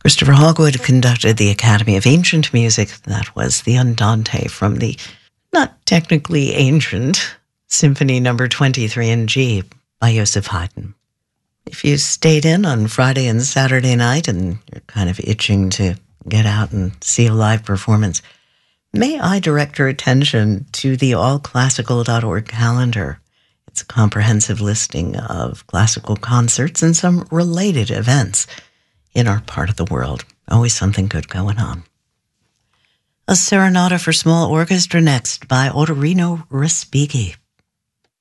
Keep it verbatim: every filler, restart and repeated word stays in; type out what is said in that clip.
Christopher Hogwood conducted the Academy of Ancient Music. That was the Andante from the not technically ancient Symphony Number twenty-three in G by Joseph Haydn. If you stayed in on Friday and Saturday night and you're kind of itching to get out and see a live performance, may I direct your attention to the all classical dot org calendar. It's a comprehensive listing of classical concerts and some related events in our part of the world. Always something good going on. A serenata for small orchestra next by Ottorino Respighi.